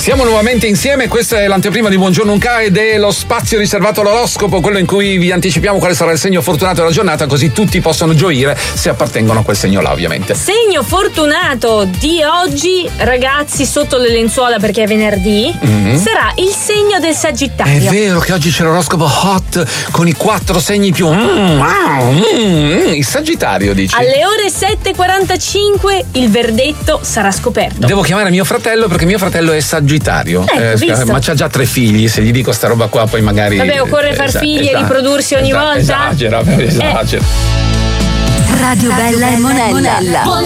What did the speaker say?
Siamo nuovamente insieme, questa è l'anteprima di Buongiorno Unca ed è lo spazio riservato all'oroscopo, quello in cui vi anticipiamo quale sarà il segno fortunato della giornata, così tutti possono gioire se appartengono a quel segno là, ovviamente. Segno fortunato di oggi, ragazzi, sotto le lenzuola perché è venerdì, sarà il segno del Sagittario. È vero che oggi c'è l'oroscopo hot con i 4 segni più il Sagittario, dici? Alle ore 7:45 il verdetto sarà scoperto. Devo chiamare mio fratello perché mio fratello è Sagittario. Ma c'ha già 3 figli, se gli dico sta roba qua poi magari. Vabbè, occorre far figli e riprodursi ogni volta. Esagera. Radio Bella e Monella.